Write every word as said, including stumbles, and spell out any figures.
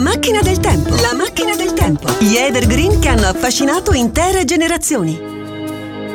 macchina del tempo. La macchina del tempo. Gli evergreen che hanno affascinato intere generazioni.